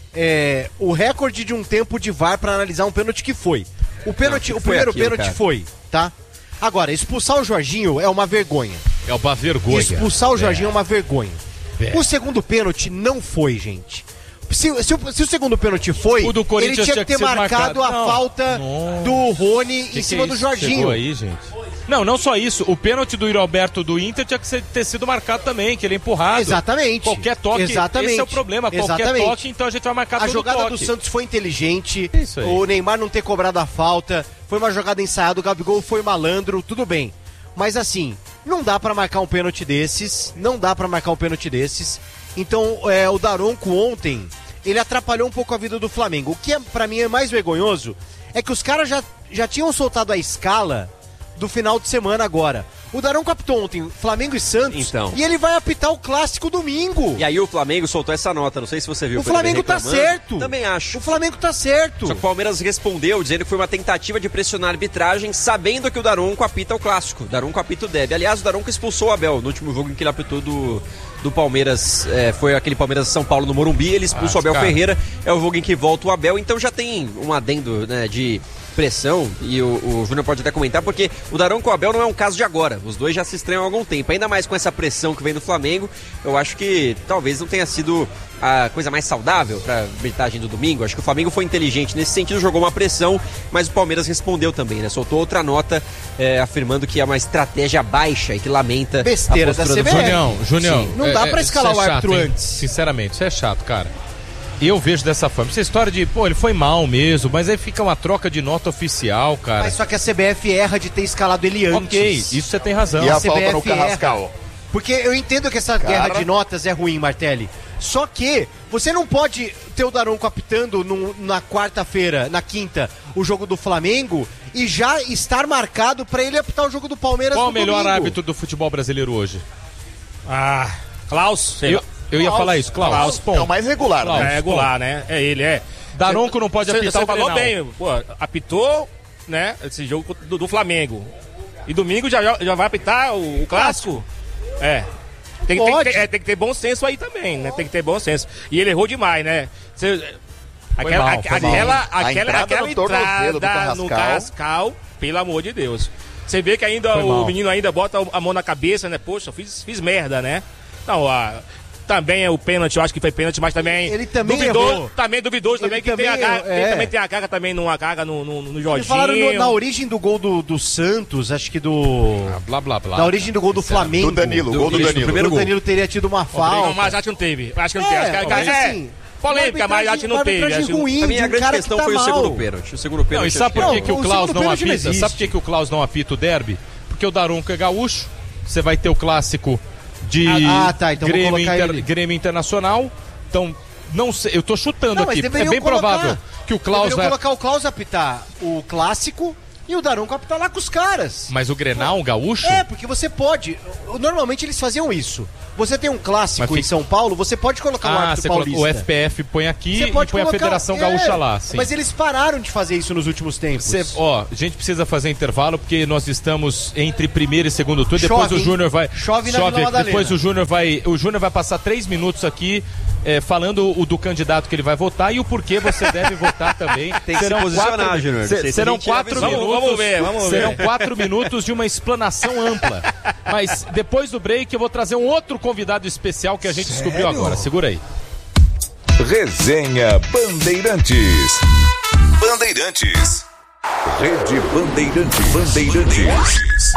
é, o recorde de um tempo de V A R pra analisar um pênalti que foi. O pênalti, Não, o que foi primeiro aquilo, pênalti cara? foi, tá? Agora, expulsar o Jorginho é uma vergonha. É uma vergonha. Expulsar o Jorginho é, É. uma vergonha. É. O segundo pênalti não foi, gente. Se, se o, se o segundo pênalti foi, O do ele Corinthians tinha que ter sido marcado, a Não. falta Nossa. do Rony Que em que cima é do isso que Jorginho. chegou aí, gente? Não, não só isso. O pênalti do Roberto do Inter tinha que ser- ter sido marcado também, que ele é empurrado. Exatamente. Qualquer toque. Exatamente. Esse é o problema. Qualquer Exatamente. toque, então a gente vai marcar A todo jogada toque. do Santos foi inteligente. Isso aí. O Neymar não ter cobrado a falta. Foi uma jogada ensaiada. O Gabigol foi malandro. Tudo bem. Mas assim, não dá pra marcar um pênalti desses. Não dá pra marcar um pênalti desses. Então, é, o Daronco ontem, ele atrapalhou um pouco a vida do Flamengo. O que é, pra mim é mais vergonhoso é que os caras já, já tinham soltado a escala do final de semana agora. O Daronco apitou ontem Flamengo e Santos. Então. E ele vai apitar o clássico domingo. E aí o Flamengo soltou essa nota, não sei se você viu. O Flamengo tá reclamando. certo. Também acho. O Flamengo tá certo. Só que o Palmeiras respondeu dizendo que foi uma tentativa de pressionar a arbitragem, sabendo que o Daronco apita o clássico. Daronco apita o derby. Aliás, o Daronco expulsou o Abel no último jogo em que ele apitou do, do Palmeiras. É, foi aquele Palmeiras São Paulo no Morumbi. Ele expulsou Ah, o Abel cara. Ferreira. É o jogo em que volta o Abel. Então já tem um adendo, né, de pressão, e o, o Júnior pode até comentar, porque o Daronco e o Abel não é um caso de agora. Os dois já se estranham há algum tempo. Ainda mais com essa pressão que vem do Flamengo, eu acho que talvez não tenha sido a coisa mais saudável para a arbitragem do domingo. Acho que o Flamengo foi inteligente nesse sentido, jogou uma pressão, mas o Palmeiras respondeu também, né? Soltou outra nota é, afirmando que é uma estratégia baixa e que lamenta Besteira a da postura do C B F. Junião, Junião. Não é- dá é- pra escalar isso é o árbitro chato, hein? antes. Sinceramente, isso é chato, cara. Eu vejo dessa forma. Essa história de, pô, ele foi mal mesmo, mas aí fica uma troca de nota oficial, cara. Mas só que a C B F erra de ter escalado ele antes. Ok, isso você tem razão. E a C B F falta no Carrascal? erra. Porque eu entendo que essa guerra de notas é ruim, Martelli. Só que você não pode ter o Daronco apitando num- na quarta-feira, na quinta, o jogo do Flamengo e já estar marcado pra ele apitar o jogo do Palmeiras Qual o no melhor domingo. árbitro do futebol brasileiro hoje? Ah, Klaus. sei Eu, lá. eu ia Klaus. falar isso, Klaus. Klaus, ponto. É o mais regular, Klaus, né? É regular, né? É ele, é. Daronco não pode Cê- apitar cê o falou Grenal. bem, pô, apitou, né, esse jogo do, do Flamengo. E domingo já, já já vai apitar o, o clássico? É. Tem, tem, que Pode. ter, é, tem que ter bom senso aí também, né? Tem que ter bom senso. E ele errou demais, né? Cê- aquela mal, foi aquela, mal. A aquela, entrada aquela no tornozelo do entrada no Carrascal. Carrascal, pelo amor de Deus. Você vê que ainda Foi o mal. menino ainda bota a mão na cabeça, né? Poxa, eu fiz, fiz merda, né? Não, a, também é o pênalti, eu acho que foi pênalti, mas também. Ele também duvidou, errou. também duvidoso Ele também que também tem a carga. errou, é. Ele também tem a carga também numa carga no, no, no Eles Jorginho. falaram no- na origem do gol do, do Santos, acho que do... Ah, blá, blá, blá. na origem do gol do Flamengo. Do Danilo, o gol do Isso, Danilo. primeiro O gol. Danilo teria tido uma Não, falta. mas acho que não teve. Acho que não É, teve. Acho que, mas é, assim, polêmica, mas acho que não uma teve. arbitragem Acho que- ruim Pra mim, de a um grande cara questão que tá foi o mal. segundo pênalti. O segundo pênalti. Não, e sabe por Não, que, que o o Klaus segundo não pênalti não apita? existe. Sabe por que, que o Klaus não apita o derby? Porque o Daronco é gaúcho, você vai ter o clássico de Ah, ah, tá, então vou Grêmio, colocar Inter- ele. Grêmio Internacional. Então, não sei, eu tô chutando Não, mas aqui. É deveriam bem colocar- provável que o Klaus deveriam vai... colocar o Klaus apitar o clássico e o Daronco apitar lá com os caras. Mas o Grenal, um gaúcho? É, porque você pode. Normalmente eles faziam isso. Você tem um clássico Mas fica- em São Paulo, você pode colocar um Ah, árbitro você coloca- paulista. o F P F põe aqui Você e pode põe a colocar- Federação é, Gaúcha lá. Sim. Mas eles pararam de fazer isso nos últimos tempos. Cê- ó, a gente precisa fazer intervalo porque nós estamos entre primeiro e segundo turno. Chove, Depois o hein? Júnior vai. Chove na Vila Madalena. Depois o Júnior vai. O Júnior vai passar três minutos aqui é, falando o do candidato que ele vai votar e o porquê você deve votar também. Tem que serão se posicionar, quatro, Júnior. Se, serão quatro minutos. Vamos, vamos ver, vamos serão ver. quatro minutos de uma explanação ampla. Mas depois do break eu vou trazer um outro convidado especial que a gente Sério? descobriu agora. Segura aí. Resenha Bandeirantes. Bandeirantes. Rede Bandeirantes. Bandeirantes.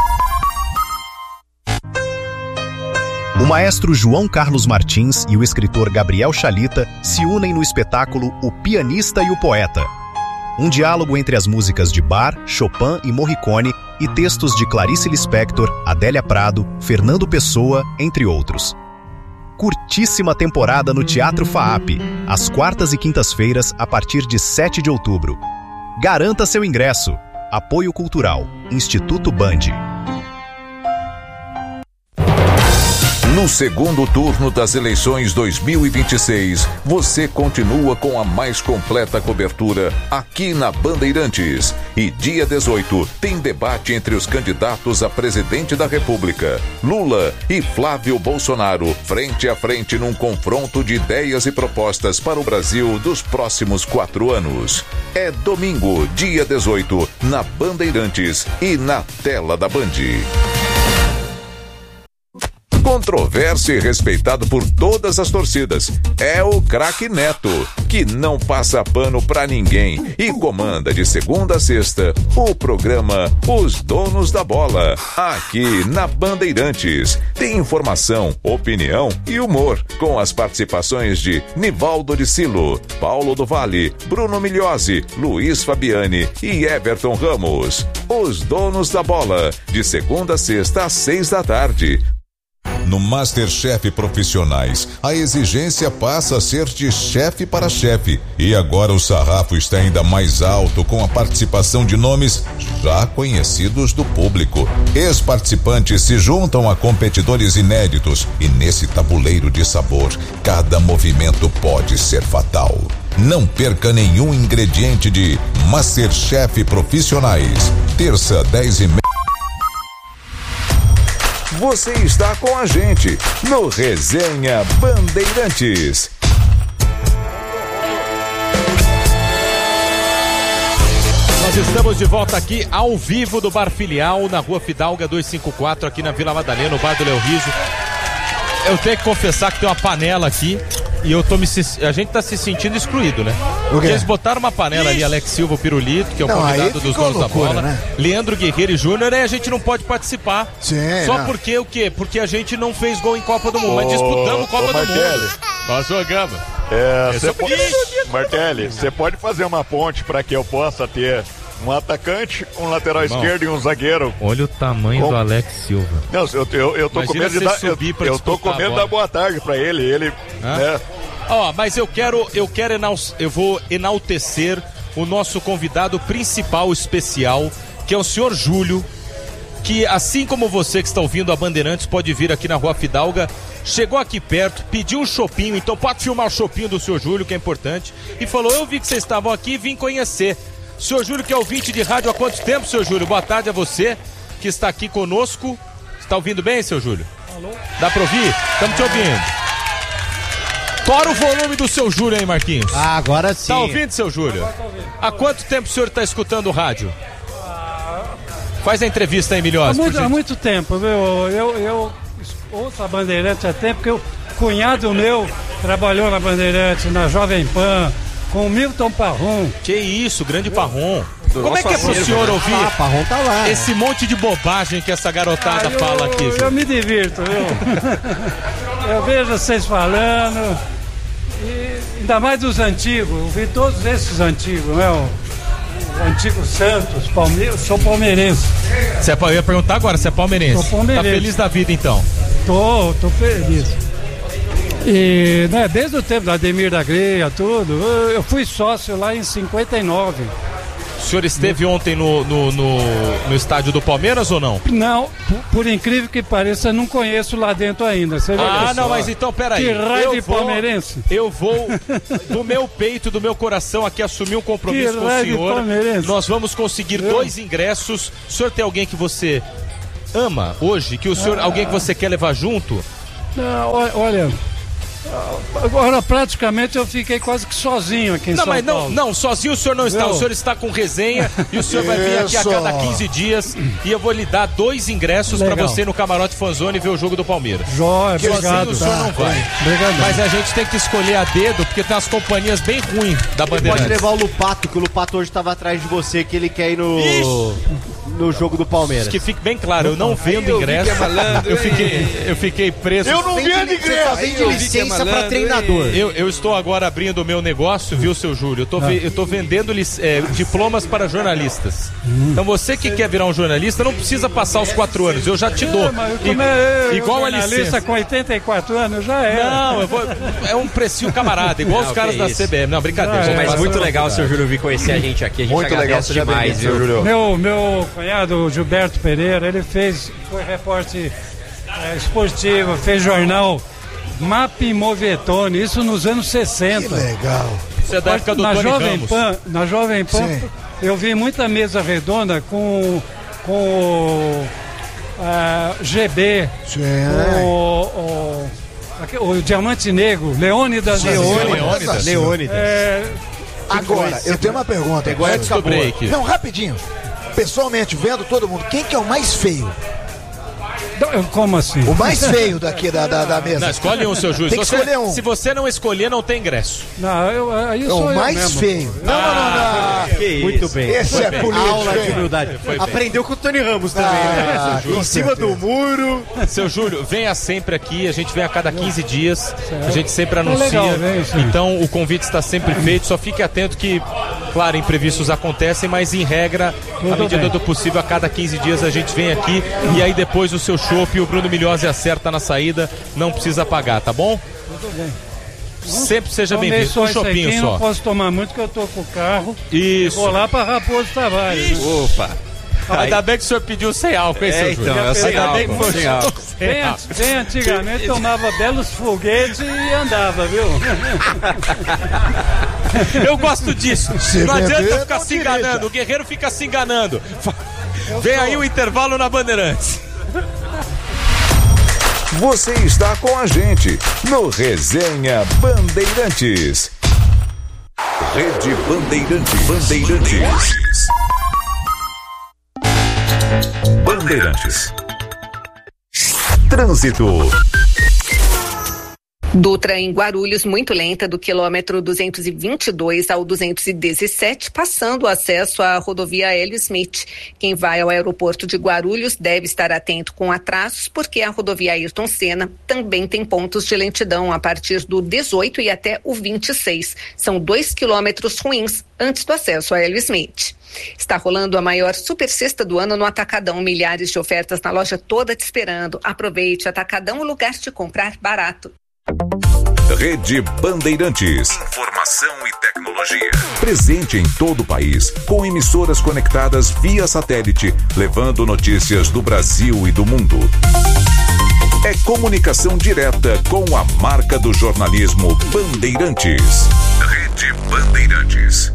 O maestro João Carlos Martins e o escritor Gabriel Chalita se unem no espetáculo O Pianista e o Poeta. Um diálogo entre as músicas de Bach, Chopin e Morricone e textos de Clarice Lispector, Adélia Prado, Fernando Pessoa, entre outros. Curtíssima temporada no Teatro FAAP, às quartas e quintas-feiras, a partir de sete de outubro. Garanta seu ingresso. Apoio Cultural, Instituto Band. No segundo turno das eleições dois mil e vinte e seis, você continua com a mais completa cobertura aqui na Bandeirantes. E dia dezoito tem debate entre os candidatos a presidente da República, Lula e Flávio Bolsonaro, frente a frente num confronto de ideias e propostas para o Brasil dos próximos quatro anos. É domingo, dia dezoito, na Bandeirantes e na tela da Band. Controverso e respeitado por todas as torcidas. É o craque Neto, que não passa pano pra ninguém e comanda de segunda a sexta o programa Os Donos da Bola, aqui na Bandeirantes. Tem informação, opinião e humor, com as participações de Nivaldo de Silo, Paulo do Vale, Bruno Migliosi, Luiz Fabiani e Everton Ramos. Os Donos da Bola, de segunda a sexta às seis da tarde. No MasterChef Profissionais, a exigência passa a ser de chefe para chefe. E agora o sarrafo está ainda mais alto com a participação de nomes já conhecidos do público. Ex-participantes se juntam a competidores inéditos e nesse tabuleiro de sabor, cada movimento pode ser fatal. Não perca nenhum ingrediente de MasterChef Profissionais. Terça, dez e meia. Você está com a gente no Resenha Bandeirantes. Nós estamos de volta aqui ao vivo do Bar Filial, na Rua Fidalga duzentos e cinquenta e quatro, aqui na Vila Madalena, no Bar do Léo Riso. Eu tenho que confessar que tem uma panela aqui e eu tô me, a gente tá se sentindo excluído, né? Porque eles botaram uma panela ali, Alex Silva, o Pirulito, que é o não, convidado dos Donos da Bola, né? Leandro Guerreiro e Júnior, e a gente não pode participar. Sim, Só não. porque o quê? Porque a gente não fez gol em Copa do Mundo, mas disputamos Copa do Mundo. Nós jogamos. É, Eu você sou pode, feliz. Martelli, você pode fazer uma ponte para que eu possa ter um atacante, um lateral Irmão, esquerdo e um zagueiro. Olha o tamanho Com... do Alex Silva. Não, eu, eu, eu tô Imagina com medo de dar, eu, subir pra eu tô com medo de dar boa tarde para ele, ele, Hã? né? Ó, mas eu quero, eu quero enal... eu vou enaltecer o nosso convidado principal especial, que é o senhor Júlio, que assim como você que está ouvindo a Bandeirantes pode vir aqui na Rua Fidalga, chegou aqui perto, pediu um chopinho, então pode filmar o chopinho do senhor Júlio, que é importante, e falou, eu vi que vocês estavam aqui e vim conhecer. Senhor Júlio, que é ouvinte de rádio há quanto tempo, senhor Júlio? Boa tarde a você que está aqui conosco. Está ouvindo bem, senhor Júlio? Alô? Dá para ouvir? Estamos te ouvindo. Tora o volume do seu Júlio aí, Marquinhos. Ah, agora sim. Tá ouvindo, seu Júlio? Há quanto tempo o senhor está escutando o rádio? Faz a entrevista aí, Milhós. Há muito, há muito tempo, viu? Eu, eu ouço a Bandeirantes há tempo, porque o cunhado meu trabalhou na Bandeirantes, na Jovem Pan, com o Milton Parron. Que isso, grande Parron. Do Como é que é pro acervo, senhor né? ouvir Ah, Parron tá lá, né? esse monte de bobagem que essa garotada Ah, eu, fala aqui, Júlio? Eu me divirto, viu? Eu vejo vocês falando, e ainda mais dos antigos, eu vi todos esses antigos, né? O, o antigo Santos, Palmeiras, sou palmeirense. Você é, eu ia perguntar agora, você é palmeirense? Sou palmeirense. Tá feliz da vida, então? Tô, tô feliz. E né, desde o tempo do Ademir da Greia, tudo, eu, eu fui sócio lá em cinquenta e nove. O senhor esteve ontem no, no, no, no estádio do Palmeiras ou não? Não, por, por incrível que pareça, eu não conheço lá dentro ainda. Você Ah, não, mas então peraí. Que raio eu de vou, palmeirense. Eu vou, do meu peito, do meu coração aqui, assumir um compromisso Que com o raio de senhor. palmeirense. Nós vamos conseguir Eu? dois ingressos. O senhor tem alguém que você ama hoje? Que o senhor, Ah. alguém que você quer levar junto? Não, o- olha, Agora, praticamente, eu fiquei quase que sozinho aqui em não, São mas Paulo. Não, não, sozinho o senhor não está. Meu. O senhor está com resenha e o senhor vai vir aqui a cada quinze dias e eu vou lhe dar dois ingressos para você no Camarote Fanzone ver o jogo do Palmeiras. Jóia, obrigado. Sozinho o senhor não vai. Obrigado. Mas a gente tem que escolher a dedo porque tem umas companhias bem ruins da Bandeirantes. Pode levar o Lupato, que o Lupato hoje estava atrás de você, que ele quer ir no, no jogo do Palmeiras. Que fique bem claro, eu não vendo ingresso. Eu fiquei, eu fiquei preso. Eu não vendo ingresso. Vende licença para treinador. Eu, eu estou agora abrindo o meu negócio, viu, seu Júlio? Eu tô, ve- eu tô vendendo é, diplomas para jornalistas. Então você que quer virar um jornalista não precisa passar os quatro anos, eu já te dou. É, mas eu como é, eu, igual a jornalista licença. com oitenta e quatro anos já é. Não, eu vou, é um precinho camarada, igual Não, os caras que da isso. C B M. Não, brincadeira. Pô, gente, mas passa muito uma legal o seu oportunidade. Júlio vir conhecer a gente aqui. A gente Muito legal, agradece seja demais, bem-vindo, viu? seu Júlio. Meu, meu cunhado, Gilberto Pereira, ele fez, foi repórter é, esportivo, fez jornal Map Movetone, isso nos anos sessenta. Que legal. Isso é da época do na Tony Jovem Ramos. Pan, na Jovem Pan, Sim. eu vi muita mesa redonda com, com o ah, G B, Sim. com o, o, aque- o Diamante Negro, Leônidas da Silva. Leônidas. Leônidas. É, Agora, eu tenho uma pergunta. Pegou antes do break. Não, rapidinho. Pessoalmente, vendo todo mundo, quem que é o mais feio? como assim? O mais feio daqui da, da, da mesa. Não, escolhe um, seu Júlio. Tem que Se você- escolher um. Se você não escolher, não tem ingresso. Não, eu, aí É sou o eu mais mesmo. feio. Não, não, não, não. Que Muito bem. Esse Foi é bem. político, Aula de hein? humildade. Foi bem. Aprendeu com o Tony Ramos também, Ah, né? com Em cima certeza. do muro. Seu Júlio, venha sempre aqui, a gente vem a cada quinze dias, a gente sempre anuncia. legal, vem, sim. Então o convite está sempre feito, só fique atento que, claro, imprevistos acontecem, mas em regra, à Tudo medida bem. do possível, a cada quinze dias a gente vem aqui e aí depois o seu chopp, o Bruno Milhose acerta na saída, não precisa pagar, tá bom? Tudo bem. Sempre seja Tomei bem-vindo. só Um isso aqui, chopinho não só. posso tomar muito que eu tô com o carro. Isso. Vou lá pra Raposo Tavares. Opa. Ainda bem que o senhor pediu sem álcool, hein, É, seu então, Júlio? é sem Ainda bem que álcool, foi sem álcool. sem Bem, álcool. bem antigamente tomava belos foguetes e andava, viu? Eu gosto disso. Se Não beber, adianta ficar não se dirija. enganando. O guerreiro fica se enganando. Vem aí o intervalo na Bandeirantes. Você está com a gente no Resenha Bandeirantes. Rede Bandeirantes. Bandeirantes. Bandeirantes. Trânsito. Dutra em Guarulhos, muito lenta, do quilômetro duzentos e vinte e dois ao duzentos e dezessete, passando o acesso à rodovia Hélio Smith. Quem vai ao aeroporto de Guarulhos deve estar atento com atrasos, porque a rodovia Ayrton Senna também tem pontos de lentidão a partir do dezoito e até o vinte e seis. São dois quilômetros ruins antes do acesso a Hélio Smith. Está rolando a maior super sexta do ano no Atacadão. Milhares de ofertas na loja toda te esperando. Aproveite, Atacadão, o lugar de comprar barato. Rede Bandeirantes. Informação e tecnologia. Presente em todo o país, com emissoras conectadas via satélite, levando notícias do Brasil e do mundo. É comunicação direta com a marca do jornalismo Bandeirantes. Rede Bandeirantes.